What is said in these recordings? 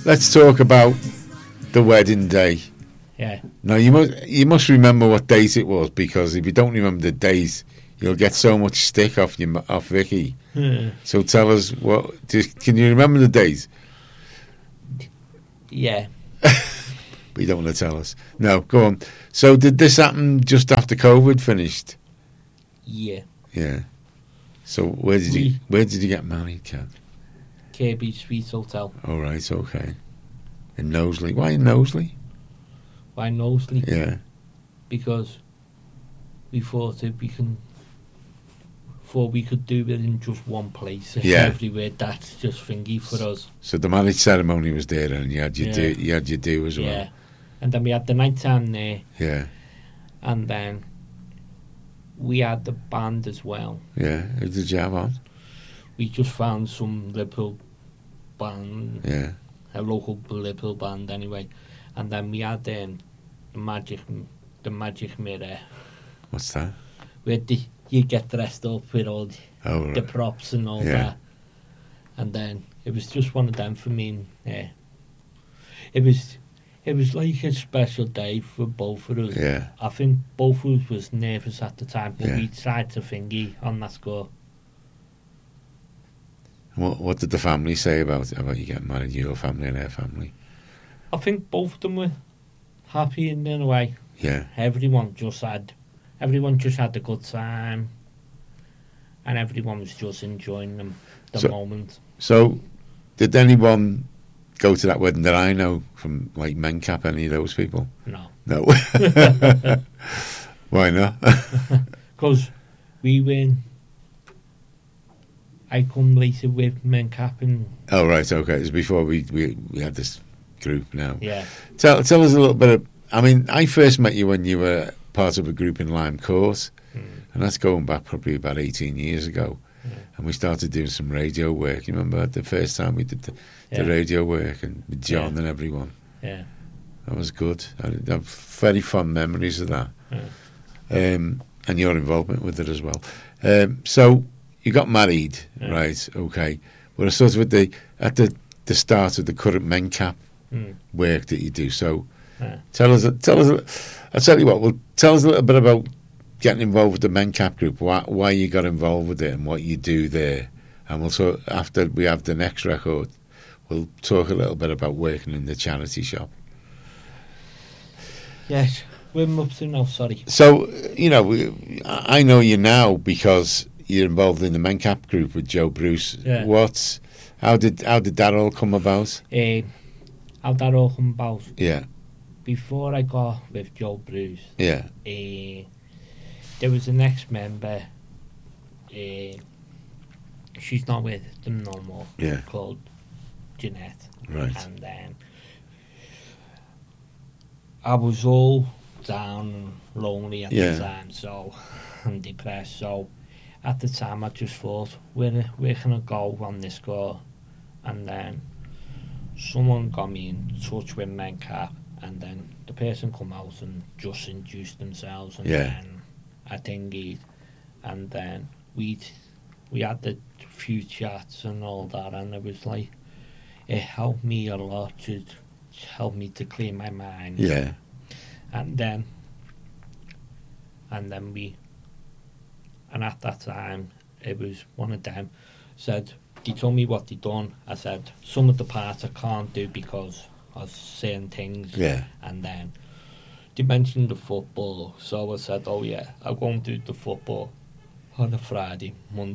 let's talk about the wedding day. Yeah. Now you must remember what date it was, because if you don't remember the date, you'll get so much stick off Vicky. So tell us can you remember the date? Yeah. But you don't want to tell us. No, go on. So did this happen just after COVID finished? Yeah. Yeah. So where did you get married, Ken? KB Suite Hotel. All right, okay. In Knowsley. Why in Knowsley? Why Knowsley? Yeah. Because we thought we could do it in just one place. Yeah. Everywhere. That's just thingy for us. So the marriage ceremony was there, and you had your do as well. Yeah. And then we had the night time there. Yeah. And then we had the band as well. Yeah. Who did you have on? We just found some Liverpool band. Yeah. A local Liverpool band anyway. And then we had the magic mirror. What's that? Where you get dressed up with all the props and all that. And then it was just one of them for me. Yeah. It was like a special day for both of us. Yeah. I think both of us was nervous at the time, but Yeah. we tried to thingy on that score. What did the family say about you getting married, your family and their family? I think both of them were happy in a way. Yeah. Everyone just had a good time, and everyone was just enjoying the moment. So, did anyone go to that wedding that I know from like Mencap? Any of those people? No. No. Why not? Because I come later with Mencap and. Oh right, okay. It was before we had this group now. Yeah. Tell us a little bit of. I mean, I first met you when you were part of a group in Lime Court, and that's going back probably about 18 years ago. And we started doing some radio work. You remember the first time we did the radio work, and with John and everyone? Yeah. That was good. I have very fond memories of that. Yeah. And your involvement with it as well. So you got married, right? Okay. Well, sort of at the start of the current Mencap work that you do. So tell us. I'll tell you what. Well, tell us a little bit about getting involved with the Mencap group. Why you got involved with it and what you do there. And we'll talk after we have the next record. We'll talk a little bit about working in the charity shop. Yes. We're up to now. Sorry. So I know you now because you're involved in the Mencap group with Joe Bruce. Yeah. How did that all come about? How that all come about? Yeah. Before I got with Joe Bruce. Yeah. There was an ex-member. She's not with them no more. Yeah. Called Jeanette. Right. And then I was all down and lonely at the time, so and depressed. So at the time, I just thought, where can I go on this score? And then someone got me in touch with Mencap, and then the person come out and just introduced themselves, and then I thingied, and then we had the few chats and all that, and it was like it helped me a lot to help me to clear my mind. Yeah. And then at that time, it was one of them said, they told me what they done. I said, some of the parts I can't do because of certain things. Yeah. And then they mentioned the football. So I said, oh yeah, I'll go and do the football on a Friday,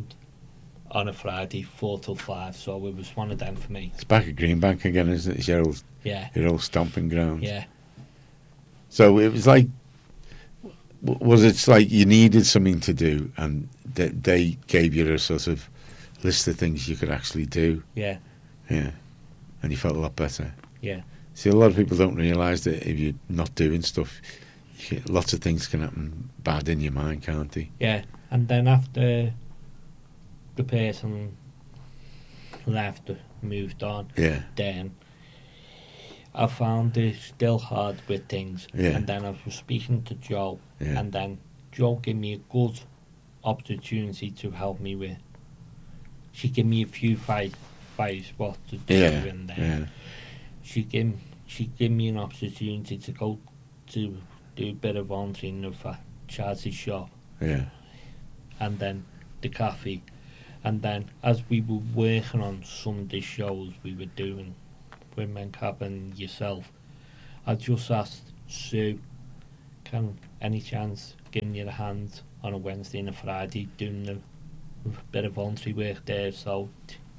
4 till 5. So it was one of them for me. It's back at Greenbank again, isn't it? It's your old stomping ground. Yeah. So it was like, was it like you needed something to do, and they gave you a sort of list of things you could actually do? Yeah. Yeah. And you felt a lot better. Yeah. See, a lot of people don't realise that if you're not doing stuff, lots of things can happen bad in your mind, can't they? Yeah. And then after the person left, moved on, then I found it still hard with things. And then I was speaking to Joe, and then Joe gave me a good opportunity to help me with. She gave me a few advice what to do, and then she gave me an opportunity to go to do a bit of volunteering of a charity shop. Yeah. And then the cafe. And then as we were working on some of the shows we were doing with Mencap and yourself, I just asked Sue, can any chance giving you a hand on a Wednesday and a Friday doing a bit of voluntary work there, so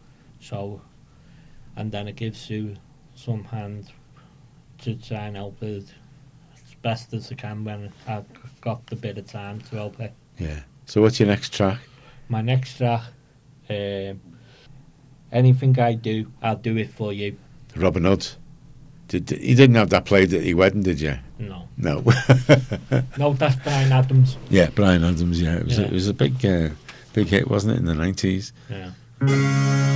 and then I give Sue some hand to try and help her as best as I can when I've got the bit of time to help her. Yeah. So what's your next track? My next track, anything I do, I'll do it for you. Robin Hood. You didn't have that played at your wedding, did you? No. No. No, that's Bryan Adams. Yeah, Bryan Adams. Yeah, it was Yeah. It was a big hit, wasn't it, in the 90s? Yeah.